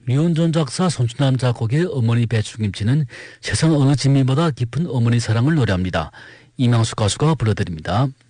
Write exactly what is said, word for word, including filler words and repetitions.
류은존 작사, 손춘남 작곡의 어머니 배추김치는 세상 어느 진미보다 깊은 어머니 사랑을 노래합니다. 이명숙 가수가 불러드립니다.